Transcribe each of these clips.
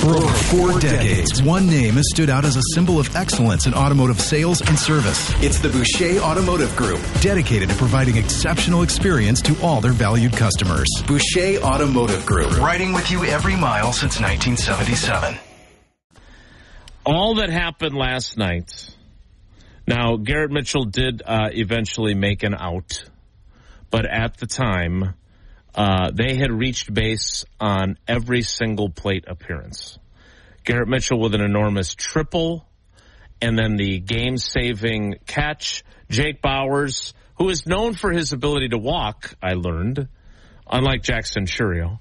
For over 4 decades, one name has stood out as a symbol of excellence in automotive sales and service. It's the Boucher Automotive Group, dedicated to providing exceptional experience to all their valued customers. Boucher Automotive Group, riding with you every mile since 1977. All that happened last night. Now, Garrett Mitchell did eventually make an out, but at the time, they had reached base on every single plate appearance. Garrett Mitchell with an enormous triple, and then the game-saving catch. Jake Bauers, who is known for his ability to walk, I learned, unlike Jackson Churio.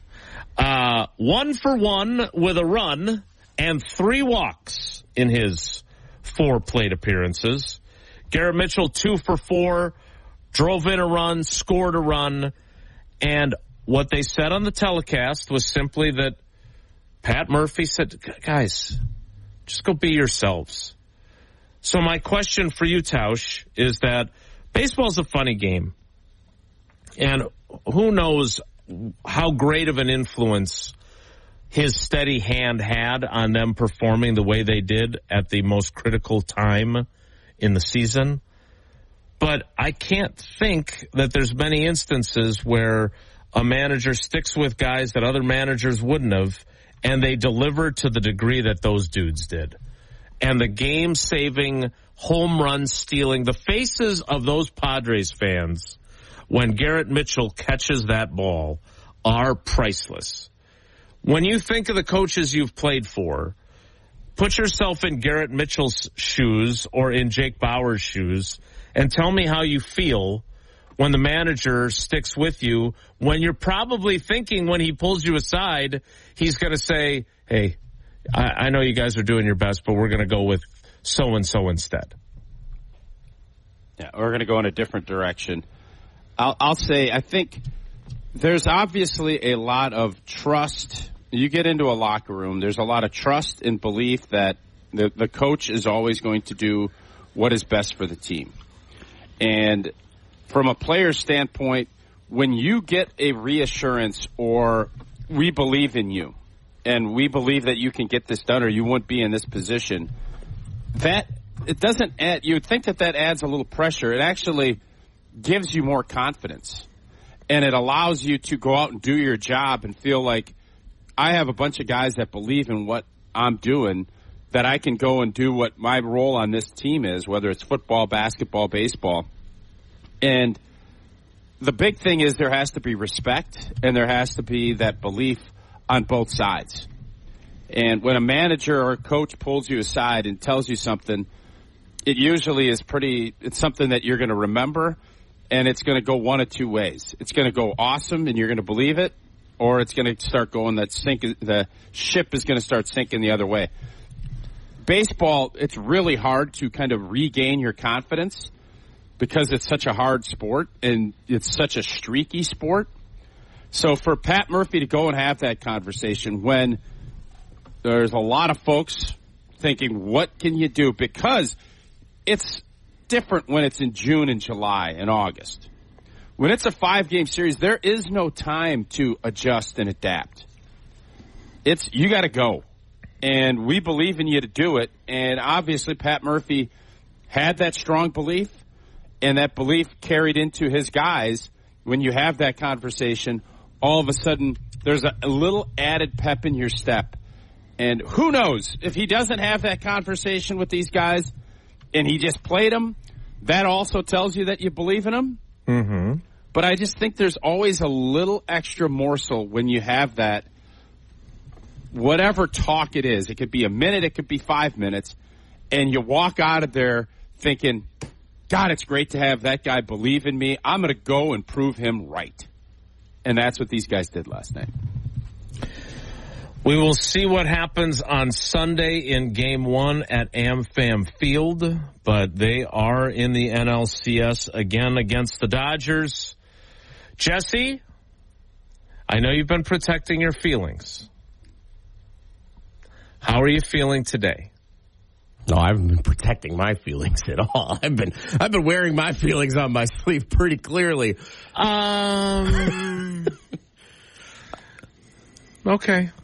1 for 1 with a run and 3 walks in his 4 plate appearances. Garrett Mitchell 2 for 4, drove in a run, scored a run. And what they said on the telecast was simply that Pat Murphy said, guys, just go be yourselves. So my question for you, Tausch, is that baseball's a funny game. And who knows how great of an influence his steady hand had on them performing the way they did at the most critical time in the season. But I can't think that there's many instances where a manager sticks with guys that other managers wouldn't have, and they deliver to the degree that those dudes did. And the game-saving, home run stealing, the faces of those Padres fans when Garrett Mitchell catches that ball are priceless. When you think of the coaches you've played for, put yourself in Garrett Mitchell's shoes or in Jake Bauers' shoes and tell me how you feel when the manager sticks with you, when you're probably thinking when he pulls you aside, he's going to say, hey, I know you guys are doing your best, but we're going to go with so-and-so instead. Yeah, we're going to go in a different direction. I'll say I think there's obviously a lot of trust. You get into a locker room, there's a lot of trust and belief that the coach is always going to do what is best for the team. And from a player standpoint, when you get a reassurance or we believe in you and we believe that you can get this done or you won't be in this position, that it doesn't add, you would think that adds a little pressure. It actually gives you more confidence and it allows you to go out and do your job and feel like I have a bunch of guys that believe in what I'm doing, that I can go and do what my role on this team is, whether it's football, basketball, baseball. And the big thing is there has to be respect and there has to be that belief on both sides. And when a manager or a coach pulls you aside and tells you something, it usually is it's something that you're going to remember, and it's going to go one of two ways. It's going to go awesome and you're going to believe it, or it's going to start going the ship is going to start sinking the other way. Baseball, it's really hard to kind of regain your confidence because it's such a hard sport and it's such a streaky sport. So for Pat Murphy to go and have that conversation when there's a lot of folks thinking, what can you do? Because it's different when it's in June and July and August. When it's a 5-game series, there is no time to adjust and adapt. You got to go. And we believe in you to do it. And obviously Pat Murphy had that strong belief, and that belief carried into his guys. When you have that conversation, all of a sudden there's a little added pep in your step. And who knows, if he doesn't have that conversation with these guys and he just played them, that also tells you that you believe in them. Mm-hmm. But I just think there's always a little extra morsel when you have that, whatever talk it is. It could be a minute, it could be 5 minutes, and you walk out of there thinking, God, it's great to have that guy believe in me. I'm going to go and prove him right. And that's what these guys did last night. We will see what happens on Sunday in Game 1 at AmFam Field, but they are in the NLCS again against the Dodgers. Jesse, I know you've been protecting your feelings. How are you feeling today? No, I haven't been protecting my feelings at all. I've been wearing my feelings on my sleeve pretty clearly. Okay.